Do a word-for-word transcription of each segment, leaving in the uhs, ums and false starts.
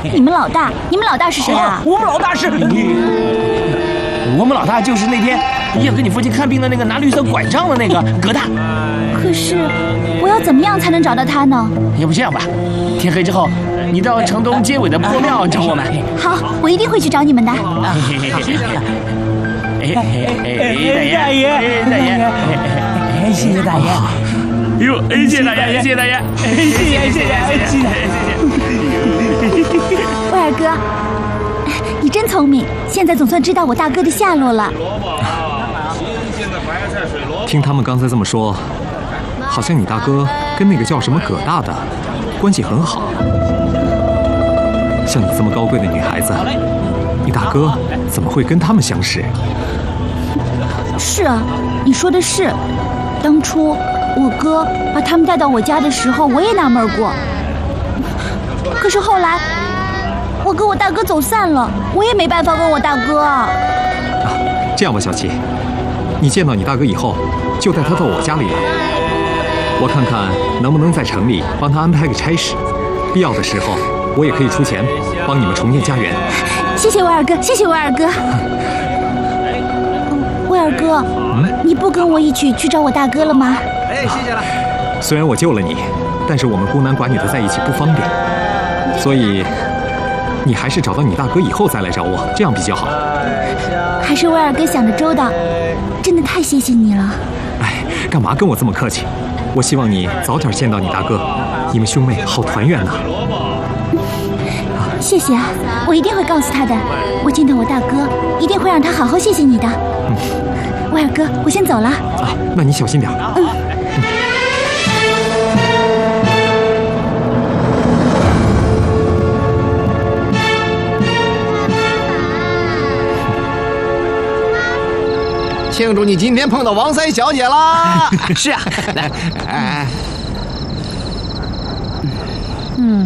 你们老大，你们老大是谁啊？ 我们老大是，我们老大就是那天要给你父亲看病的那个拿绿色拐杖的那个葛大。 可是我要怎么样才能找到他呢？ 要不这样吧，天黑之后，你到城东街尾的破庙找我们。 好，我一定会去找你们的。 哎哎哎，大爷，大爷，哎，谢谢大爷。哟，哎，谢谢大爷，谢谢大爷，谢谢谢谢谢谢谢谢。 威尔哥，你真聪明，现在总算知道我大哥的下落了。 听他们刚才这么说，好像你大哥跟那个叫什么葛大的关系很好。像你这么高贵的女孩子，你大哥怎么会跟他们相识？ 是啊，你说的是。当初我哥把他们带到我家的时候，我也纳闷过。可是后来，我跟我大哥走散了，我也没办法问我大哥。啊， 这样吧，小琪，你见到你大哥以后，就带他到我家里来，我看看能不能在城里帮他安排个差事，必要的时候，我也可以出钱帮你们重建家园。 谢谢威尔哥，谢谢威尔哥。威尔哥，嗯，你不跟我一起去找我大哥了吗？ 哎，谢谢了。 虽然我救了你，但是我们孤男寡女的在一起不方便，所以你还是找到你大哥以后再来找我，这样比较好。 还是威尔哥想得周到，真的太谢谢你了。 哎，干嘛跟我这么客气？我希望你早点见到你大哥，你们兄妹好团圆呐。 谢谢啊，我一定会告诉他的。我见到我大哥，一定会让他好好谢谢你的。嗯，威尔哥，我先走了。 啊，那你小心点。 嗯。 庆祝你今天碰到王三小姐啦！是啊，来，哎， 嗯，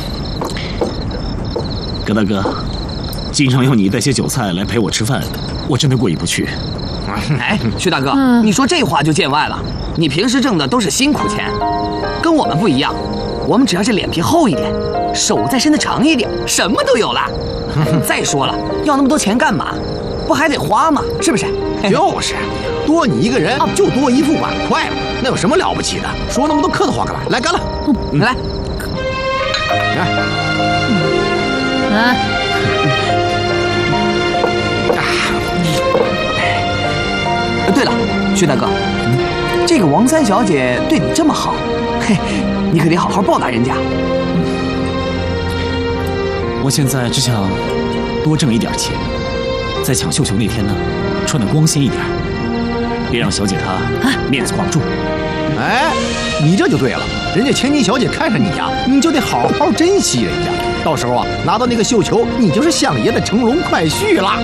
葛大哥，经常用你带些酒菜来陪我吃饭，我真的过意不去。 哎，薛大哥，嗯、你说这话就见外了。你平时挣的都是辛苦钱，跟我们不一样，我们只要是脸皮厚一点，手再伸得长一点，什么都有了。再说了，要那么多钱干嘛？不还得花吗？是不是？ 就是，多你一个人就多一副碗筷嘛，那有什么了不起的？说那么多客套话干嘛？来，干了！ 嗯、来， 来， 啊！对了，薛大哥，这个王三小姐对你这么好，嘿，你可得好好报答人家。 我现在只想多挣一点钱，在抢绣球那天呢，穿得光鲜一点，别让小姐她面子挂不住。 哎，你这就对了，人家千金小姐看上你呀，你就得好好珍惜人家。到时候啊，拿到那个绣球，你就是相爷的乘龙快婿了。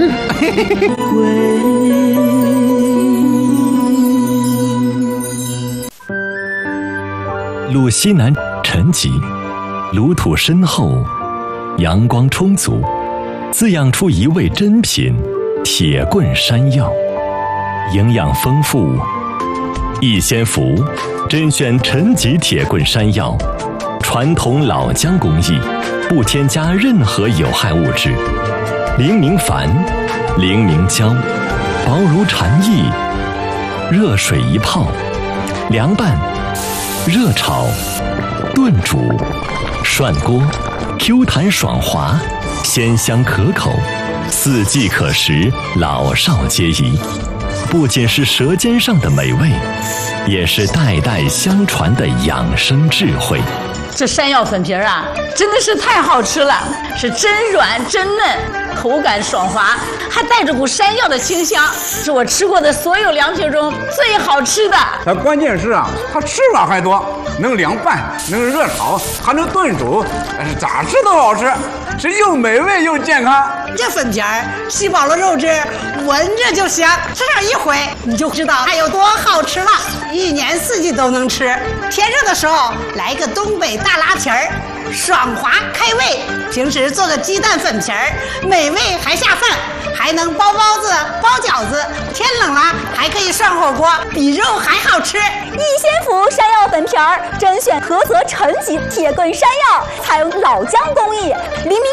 路西南沉寂，炉土深厚，阳光充足，滋养出一味珍品铁棍山药，营养丰富。逸仙福甄选陈级铁棍山药，传统老姜工艺，不添加任何有害物质，零明矾，零明胶，薄如蝉翼，热水一泡，凉拌，热炒，炖煮，涮锅， Q 弹爽滑，鲜香可口，四季可食，老少皆宜。不仅是舌尖上的美味，也是代代相传的养生智慧。 这山药粉皮儿啊，真的是太好吃了，是真软真嫩，口感爽滑，还带着股山药的清香，是我吃过的所有凉皮中最好吃的。 它关键是啊，它吃法还多，能凉拌，能热炒，还能炖煮，咋吃都好吃，是又美味又健康。 这粉皮儿吸饱了肉汁，闻着就香，吃上一回你就知道它有多好吃了。一年四季都能吃，天热的时候来个东北大拉皮儿，爽滑开胃。平时做个鸡蛋粉皮儿，美味还下饭，还能包包子、包饺子。天冷了还可以涮火锅，比肉还好吃。 逸仙福山药粉皮儿甄选菏泽陈级铁棍山药，采用老姜工艺，黎明